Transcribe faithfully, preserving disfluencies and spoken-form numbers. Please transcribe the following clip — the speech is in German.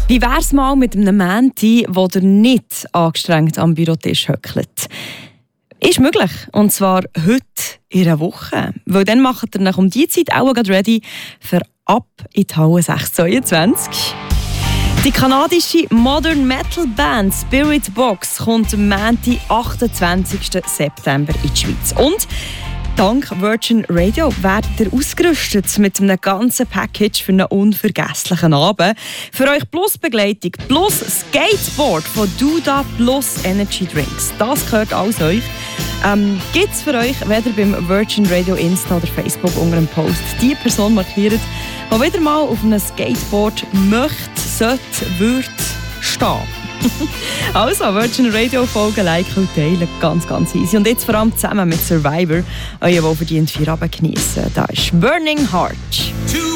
Wie wär's mal mit einem Mänti, der nicht angestrengt am Bürotisch höckelt? Ist möglich. Und zwar heute in einer Woche. Weil dann macht ihr nach um die Zeit auch gerade ready für «Ab in die Halle sechs zweiundzwanzig». Die kanadische Modern Metal Band Spiritbox kommt am Montag, achtundzwanzigsten September in die Schweiz. Und dank Virgin Radio werdet ihr ausgerüstet mit einem ganzen Package für einen unvergesslichen Abend. Für euch plus Begleitung, plus Skateboard von Duda plus Energy Drinks. Das gehört alles euch. Ähm, Gibt es für euch, wenn ihr beim Virgin Radio Insta oder Facebook unter einem Post die Person markiert, die wieder mal auf einem Skateboard möchte, sollte, würde stehen. Also, Virgin Radio folgen, liken und teilen. Ganz, ganz easy. Und jetzt vor allem zusammen mit Survivor, euer wohlverdient Feierabend geniessen. Da ist Burning Heart.